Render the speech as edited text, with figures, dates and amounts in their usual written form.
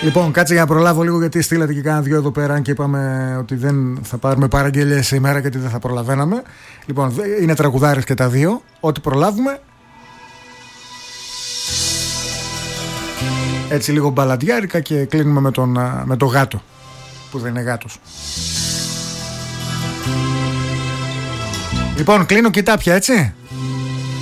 Λοιπόν, κάτσε για να προλάβω λίγο, γιατί στείλατε και κάνα δυο εδώ πέρα και είπαμε ότι δεν θα πάρουμε παραγγελίες σήμερα γιατί δεν θα προλαβαίναμε. Λοιπόν, είναι τραγουδάρες και τα δύο. Ό,τι προλάβουμε. Έτσι λίγο μπαλαντιάρικα και κλείνουμε με το γάτο, που δεν είναι γάτος. Λοιπόν, κλείνω κοιτάπια, έτσι.